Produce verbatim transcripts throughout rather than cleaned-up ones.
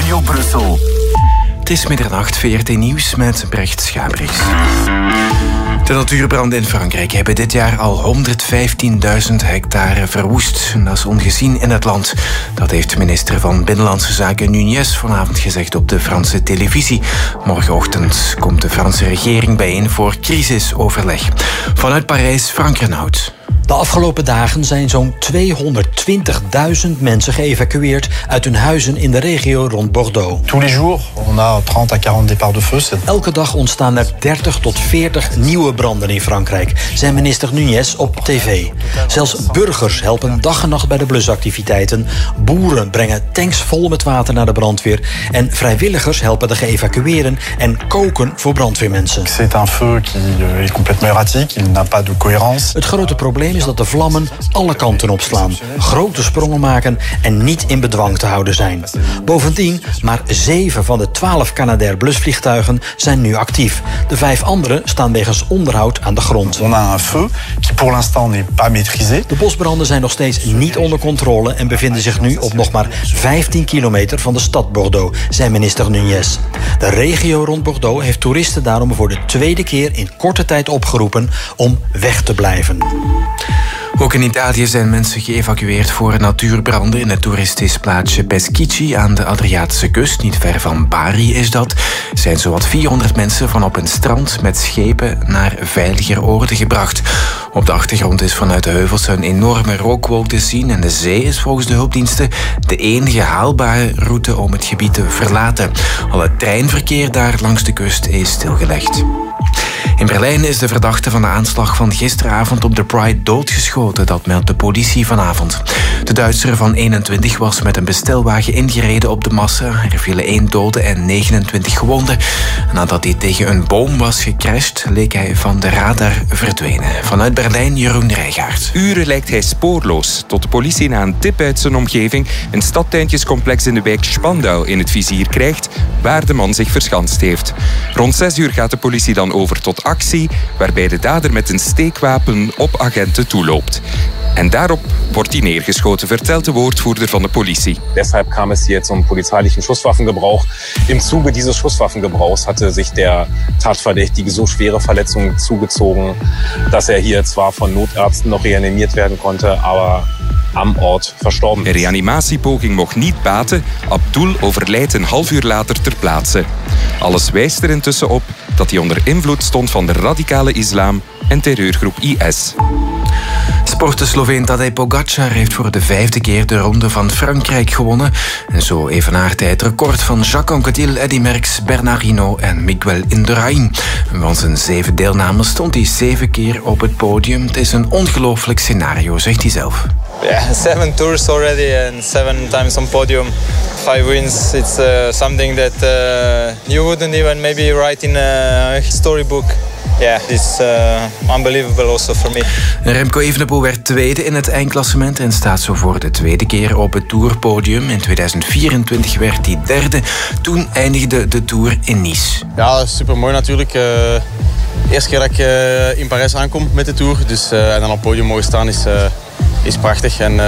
Radio Brussel. Het is middernacht, V R T Nieuws met Brecht Schabriks. De natuurbranden in Frankrijk hebben dit jaar al honderdvijftienduizend hectare verwoest. Dat is ongezien in het land. Dat heeft minister van Binnenlandse Zaken Nunez vanavond gezegd op de Franse televisie. Morgenochtend komt de Franse regering bijeen voor crisisoverleg. Vanuit Parijs, Frank Renaud. De afgelopen dagen zijn zo'n tweehonderdtwintigduizend mensen geëvacueerd uit hun huizen in de regio rond Bordeaux. Tous les jours, on a trente à quarante départs de feu. Elke dag ontstaan er dertig tot veertig nieuwe branden in Frankrijk, zei minister Nunez op tv. Zelfs burgers helpen dag en nacht bij de blusactiviteiten. Boeren brengen tanks vol met water naar de brandweer. En vrijwilligers helpen de geëvacueerden en koken voor brandweermensen. C'est un feu qui est complètement erratique, il n'a pas de cohérence. Het grote probleem is dat de vlammen alle kanten opslaan, grote sprongen maken en niet in bedwang te houden zijn. Bovendien, maar zeven van de twaalf Canadair blusvliegtuigen zijn nu actief. De vijf andere staan wegens onderhoud aan de grond. On a un feu qui pour l'instant n'est pas maîtrisé. De bosbranden zijn nog steeds niet onder controle en bevinden zich nu op nog maar vijftien kilometer van de stad Bordeaux, zei minister Nunez. De regio rond Bordeaux heeft toeristen daarom voor de tweede keer in korte tijd opgeroepen om weg te blijven. Ook in Italië zijn mensen geëvacueerd voor natuurbranden in het toeristisch plaatsje Peschici aan de Adriatische kust. Niet ver van Bari is dat. Er zijn zowat vierhonderd mensen van op een strand met schepen naar veiliger oorden gebracht. Op de achtergrond is vanuit de heuvels een enorme rookwolk te zien en de zee is volgens de hulpdiensten de enige haalbare route om het gebied te verlaten. Al het treinverkeer daar langs de kust is stilgelegd. In Berlijn is de verdachte van de aanslag van gisteravond op de Pride doodgeschoten. Dat meldt de politie vanavond. De Duitser van eenentwintig was met een bestelwagen ingereden op de massa. Er vielen één dode en negenentwintig gewonden. Nadat hij tegen een boom was gecrashed, leek hij van de radar verdwenen. Vanuit Berlijn, Jeroen Rijgaard. Uren lijkt hij spoorloos, tot de politie na een tip uit zijn omgeving een stadtuintjescomplex in de wijk Spandau in het vizier krijgt, waar de man zich verschanst heeft. Rond zes uur gaat de politie dan over tot actie, waarbij de dader met een steekwapen op agenten toeloopt. En daarop wordt hij neergeschoten, vertelt de woordvoerder van de politie. Deshalb kam es hier zum polizeilichen Schusswaffengebrauch. Im Zuge dieses Schusswaffengebrauchs hatte sich der Tatverdächtige so schwere Verletzungen zugezogen, dass er hier zwar von Notärzten noch reanimiert werden konnte, aber am Ort verstorben is. Een reanimatiepoging mocht niet baten. Abdul overlijdt een half uur later ter plaatse. Alles wijst er intussen op dat hij onder invloed stond van de radicale islam en terreurgroep I S. Sporter Sloveen Tadej Pogačar heeft voor de vijfde keer de Ronde van Frankrijk gewonnen. En zo evenaart hij het record van Jacques Anquetil, Eddy Merckx, Bernard Hinault en Miguel Indurain. Van zijn zeven deelnames stond hij zeven keer op het podium. Het is een ongelooflijk scenario, zegt hij zelf. Yeah, seven tours already and seven times on podium. Five wins, it's uh, something that uh, you wouldn't even maybe write in a storybook. Yeah, it's uh, unbelievable also for me. Remco Evenepoel werd tweede in het eindklassement en staat zo voor de tweede keer op het Tourpodium. In tweeduizend vierentwintig werd hij derde. Toen eindigde de Tour in Nice. Ja, super mooi natuurlijk. Uh, de eerste keer dat ik uh, in Parijs aankom met de Tour. Dus, uh, en dan op het podium mogen staan is, uh, is prachtig. En uh,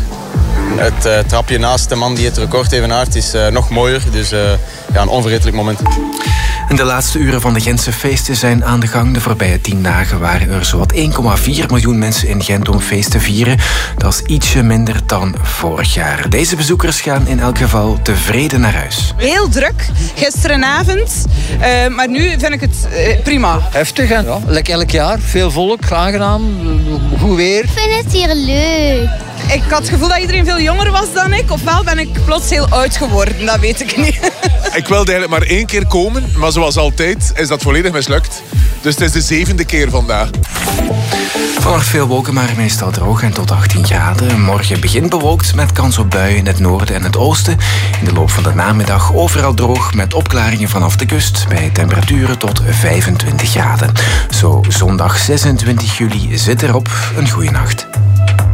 het uh, trapje naast de man die het record evenaart is uh, nog mooier. Dus uh, ja, een onvergetelijk moment. En de laatste uren van de Gentse feesten zijn aan de gang. De voorbije tien dagen waren er zowat één komma vier miljoen mensen in Gent om feest te vieren. Dat is ietsje minder dan vorig jaar. Deze bezoekers gaan in elk geval tevreden naar huis. Heel druk, gisterenavond. Uh, maar nu vind ik het uh, prima. Heftig, hè? Ja, lekker elk jaar. Veel volk, aangenaam, goed weer. Ik vind het hier leuk. Ik had het gevoel dat iedereen veel jonger was dan ik. Ofwel ben ik plots heel oud geworden, dat weet ik niet. Ik wilde eigenlijk maar één keer komen, maar zoals altijd is dat volledig mislukt. Dus het is de zevende keer vandaag. Vannacht veel wolken, maar meestal droog en tot achttien graden. Morgen begint bewolkt met kans op buien in het noorden en het oosten. In de loop van de namiddag overal droog met opklaringen vanaf de kust. Bij temperaturen tot vijfentwintig graden. Zo zondag zesentwintig juli zit erop. Een goeie nacht.